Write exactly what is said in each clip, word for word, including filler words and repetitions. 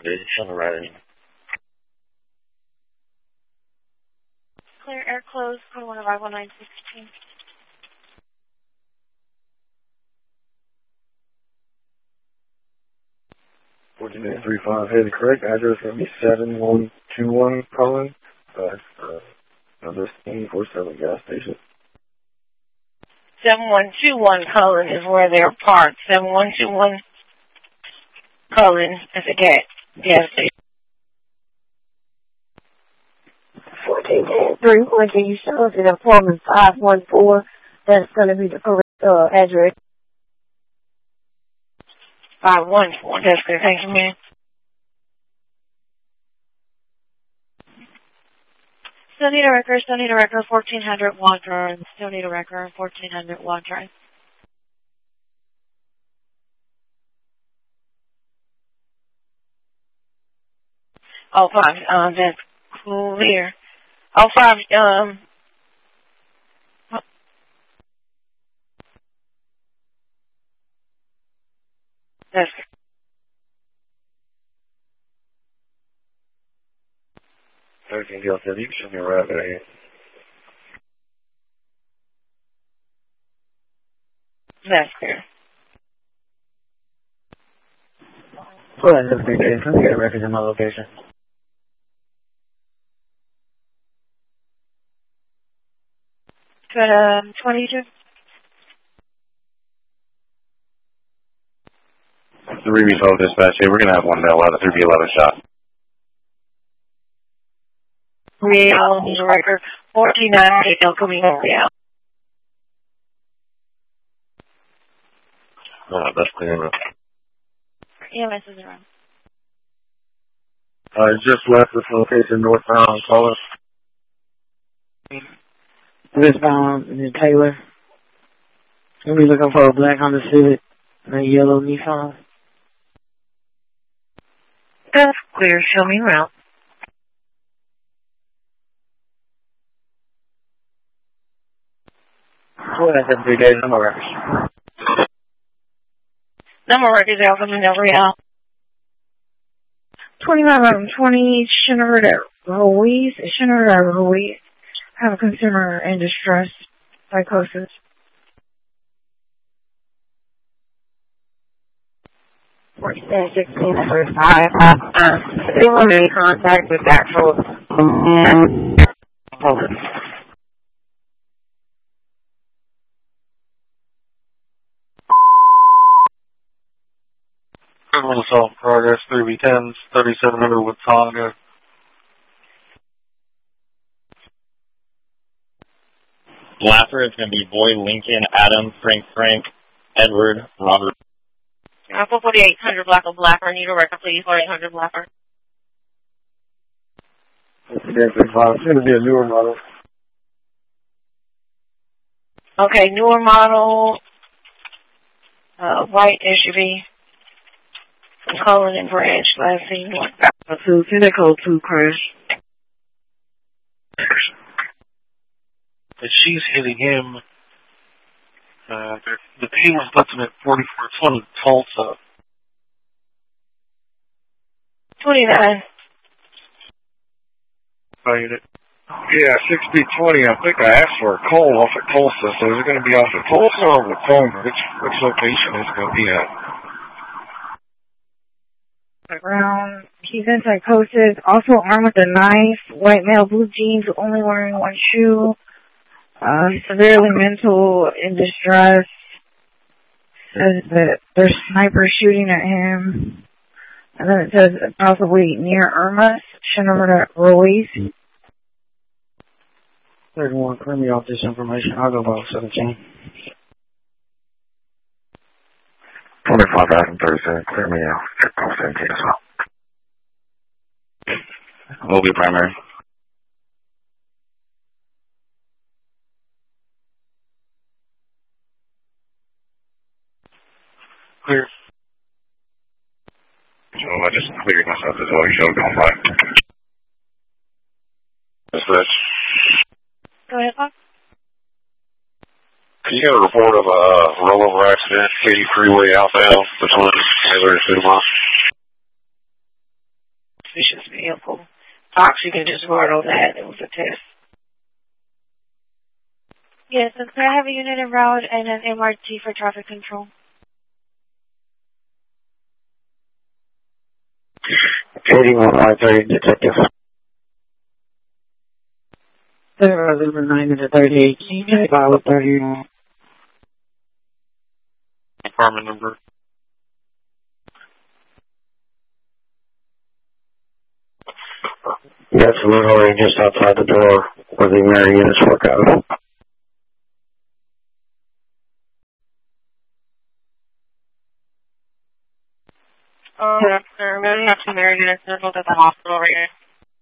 Show me right. Clear air closed, code one arrival nine sixteen. fourteen eight three five, hey, the correct address is going to be seven one two one Colin, uh, uh, number four seven gas station. seven one two one Cullen is where they're parked. seven one two one Cullen is a gas, gas station. fourteen three one, can you show us an appointment five one four? That's going to be the correct uh, address. five one four, that's good. Thank you, ma'am. Still need a record, still need a record, fourteen hundred Watt Drive. Still need a record, fourteen hundred Watt Drive. Oh, five, um, that's clear. Oh, five, um, that's thirteen Gale said you can show me right there. That's clear. Well, that's a big day. Let me get a record in my location. Good, um, twenty-two. three B twelve dispatch, hey, we're going to have one to eleven, three B eleven shot. Real, need a record, fourteen ninety, El Camino Real. Alright, that's clear enough. E M S is around. I just left this location northbound, call us. Westbound in Taylor. We'll be looking for a black Honda Civic and a yellow Nissan. That's clear, show me around. Well, that's a three days number records. Number records, El Camino Real. twenty-five eleven twenty, Shinarita Ruiz, Shinarita Ruiz. Have a consumer in distress, psychosis. fourteen sixteen thirty-five. Uh, they were in contact with actual um, police. Criminal assault progress, three B tens, thirty-seven hundred Watauga. Blaffer is going to be Boy, Lincoln, Adam, Frank, Frank, Edward, Robert. Alpha forty-eight hundred Black on Blaffer. Need a record, please. forty-eight hundred Blaffer. It's going to be a newer model. Okay, newer model, uh, white S U V. I'm calling in branch. Last scene. Two, Pinnacle two crash. But she's hitting him. Uh, the P was lifting at forty-four twenty Tulsa. twenty-nine. Right. Yeah, six B twenty. I think I asked for a call off at Tulsa. So is it going to be off at Tulsa or Watauga? Which which location is it going to be at? Around, he's in psychosis. Also armed with a knife. White male, blue jeans, only wearing one shoe. Uh, severely mental in distress. Says that there's snipers shooting at him. And then it says possibly near Irma, Shinarita Ruiz. thirty-one, clear me off this information. I'll go about seventeen. twenty-five thousand thirty-seven, clear me out. Check off seventeen as well. Will be primary. Clear. So I just cleared myself as well. You show going by. That's Rich. Go ahead, Bob. Can you get a report of a rollover accident, Katy Freeway outbound between Taylor and Summa? vehicle. Fox, you can just ignore all that. It was a test. Yes, and could I have a unit en route and an M R T for traffic control? eighty-one I thirty, detective. Zero, zero, nine, and thirty-eight. Can you get by with thirty-one? Department number. That's literally just outside the door where the Mary units work out. Oh, yeah, sir. We only have two Mary units circled at the hospital right here.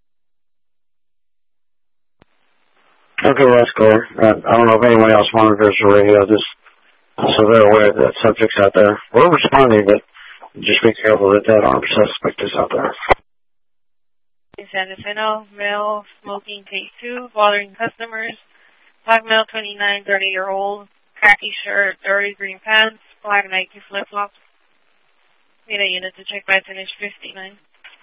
Okay, well, that's clear. Uh, I don't know if anyone else monitors the radio, just so they're aware that subject's out there. We're responding, but just be careful that that armed suspect is out there. San Jacinto, male, smoking, take two, bothering customers, black male, twenty-nine, thirty-year-old, khaki shirt, dirty green pants, black Nike flip-flops. Need a unit to check by finish fifty-nine.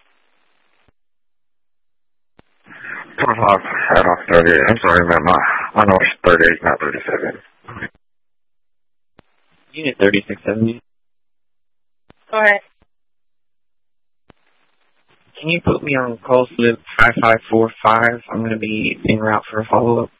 twenty-five, head off thirty-eight. I'm sorry, man. My, my number's thirty-eight, not thirty-seven. Unit thirty-six seventy. Go ahead. Can you put me on call slip five five four five? I'm going to be en route for a follow-up.